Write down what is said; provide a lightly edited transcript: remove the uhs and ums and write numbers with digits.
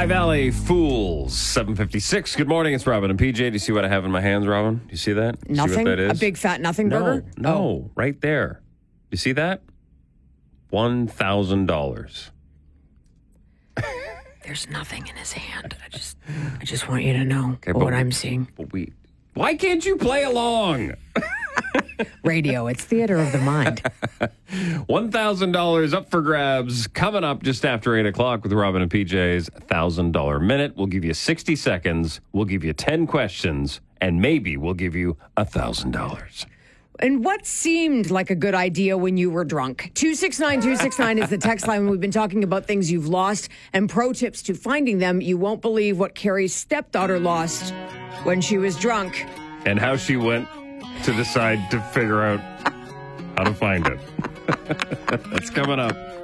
High Valley Fools, 7:56. Good morning, it's Robin and PJ. Do you see what I have in my hands, Robin? Do you see that? Nothing? See what that is? A big fat nothing burger? No, right there. You see that? $1,000. There's nothing in his hand. I just want you to know what I'm seeing. Why can't you play along? Radio, it's theater of the mind. $1,000 up for grabs coming up just after 8 o'clock with Robin and PJ's $1,000 minute. We'll give you 60 seconds. We'll give you 10 questions, and maybe we'll give you $1,000. And what seemed like a good idea when you were drunk? 269-269 is the text line. We've been talking about things you've lost and pro tips to finding them. You won't believe what Carrie's stepdaughter lost when she was drunk. And how she went to decide to figure out how to find it. That's coming up.